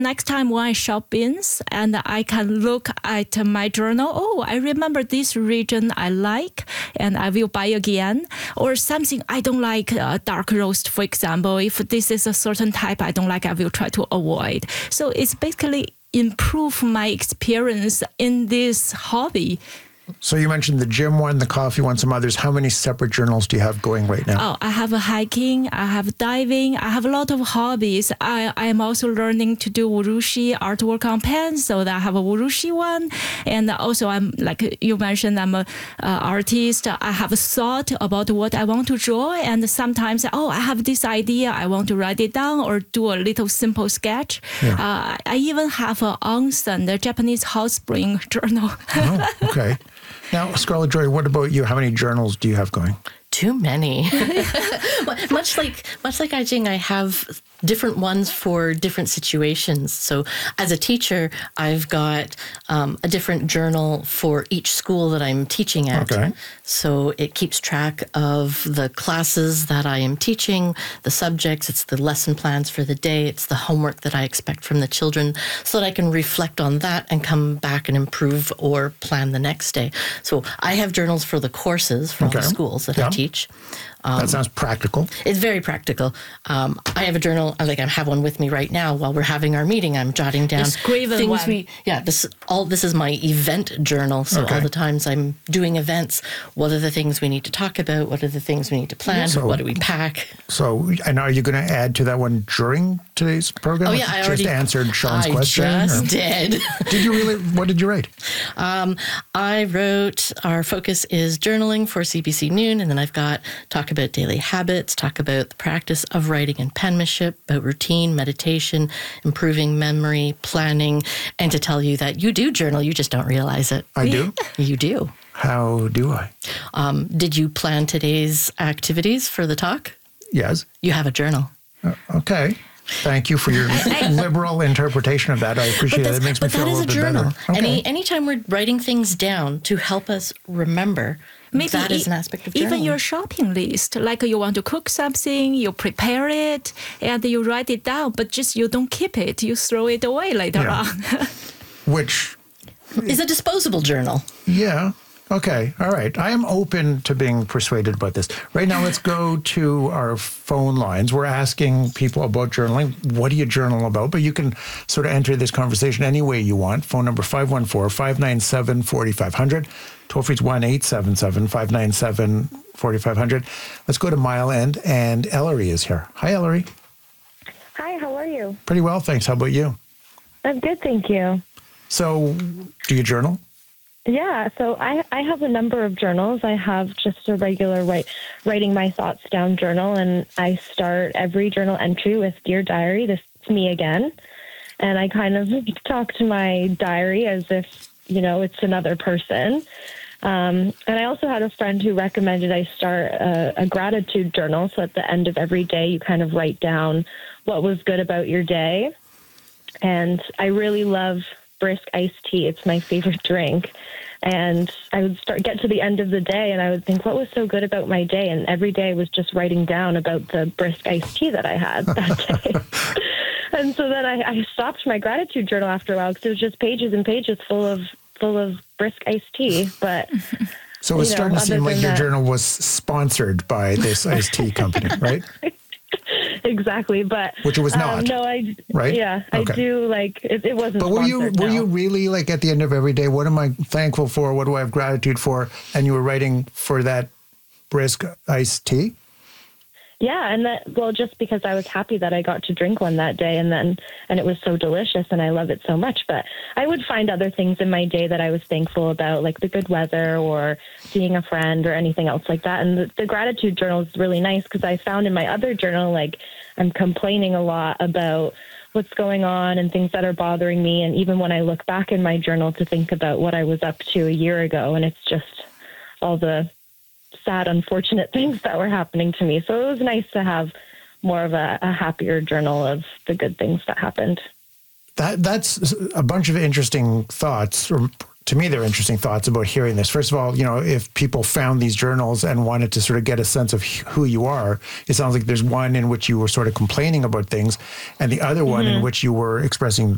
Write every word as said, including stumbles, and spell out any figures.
Next time when I shop beans and I can look at my journal, oh, I remember this region I like and I will buy again. Or something I don't like, uh, dark roast, for example. If this is a certain type I don't like, I will try to avoid. So it's basically improve my experience in this hobby. So you mentioned the gym one, the coffee one, some others. How many separate journals do you have going right now? Oh, I have a hiking, I have diving, I have a lot of hobbies. I, I am also learning to do urushi artwork on pens, so that I have a urushi one. And also I'm, like you mentioned, I'm a uh, artist. I have a thought about what I want to draw. And sometimes, oh, I have this idea, I want to write it down or do a little simple sketch. Yeah. Uh, I even have an onsen, the Japanese hot spring journal. Oh, okay. Now, Scarlett Joy, what about you? How many journals do you have going? Too many. much like much like I Jing, I have different ones for different situations. So as a teacher, I've got um, a different journal for each school that I'm teaching at. Okay. So it keeps track of the classes that I am teaching, the subjects, it's the lesson plans for the day, it's the homework that I expect from the children, so that I can reflect on that and come back and improve or plan the next day. So I have journals for the courses for okay. all the schools that yeah. I teach. Um, that sounds practical. It's very practical. Um, I have a journal, like I have one with me right now while we're having our meeting. I'm jotting down things one. we, yeah, this all this is my event journal. So okay. all the times I'm doing events, what are the things we need to talk about? What are the things we need to plan? So, what do we pack? So, and are you going to add to that one during today's program? Oh, yeah, I just already answered Sean's I question. I just or? did. Did you really? What did you write? Um, I wrote, our focus is journaling for C B C Noon, and then I've got talk about daily habits, talk about the practice of writing and penmanship, about routine, meditation, improving memory, planning, and to tell you that you do journal, you just don't realize it. I do? You do. How do I? Um, did you plan today's activities for the talk? Yes. You have a journal. Uh, okay. Thank you for your liberal interpretation of that. I appreciate it. It makes me feel a little bit better. Okay. Any anytime we're writing things down to help us remember, maybe that is an aspect of journaling. Even your shopping list, like you want to cook something, you prepare it, and you write it down, but just you don't keep it. You throw it away later yeah. on. Which is a disposable journal. Yeah. Okay. All right. I am open to being persuaded about this. Right now, let's go to our phone lines. We're asking people about journaling. What do you journal about? But you can sort of enter this conversation any way you want. Phone number five one four, five nine seven, four five zero zero. Toll free is one eight seven seven, five nine seven, four five zero zero. Let's go to Mile End, and Ellery is here. Hi, Ellery. Hi, how are you? Pretty well, thanks. How about you? I'm good, thank you. So, do you journal? Yeah, so I, I have a number of journals. I have just a regular write, writing my thoughts down journal, and I start every journal entry with Dear Diary, this is me again. And I kind of talk to my diary as if, you know, it's another person. Um, and I also had a friend who recommended I start a, a gratitude journal. So at the end of every day, you kind of write down what was good about your day. And I really love brisk iced tea. It's my favorite drink. And I would start get to the end of the day and I would think, what was so good about my day? And every day I was just writing down about the brisk iced tea that I had that day. And so then I, I stopped my gratitude journal after a while because it was just pages and pages full of full of brisk iced tea. But so it was you know, starting to seem like your that, journal was sponsored by this iced tea company, right? Exactly, but which it was not. Um, no, I right. Yeah, okay. I do like it. It wasn't. But were you were no. you really like at the end of every day? What am I thankful for? What do I have gratitude for? And you were writing for that brisk iced tea. Yeah, and that well, just because I was happy that I got to drink one that day, and then and it was so delicious, and I love it so much. But I would find other things in my day that I was thankful about, like the good weather or seeing a friend or anything else like that. And the, the gratitude journal is really nice because I found in my other journal, like I'm complaining a lot about what's going on and things that are bothering me. And even when I look back in my journal to think about what I was up to a year ago, and it's just all the sad, unfortunate things that were happening to me. So it was nice to have more of a, a happier journal of the good things that happened. That That's a bunch of interesting thoughts, or to me, they're interesting thoughts about hearing this. First of all, you know, if people found these journals and wanted to sort of get a sense of who you are, it sounds like there's one in which you were sort of complaining about things and the other one mm-hmm. in which you were expressing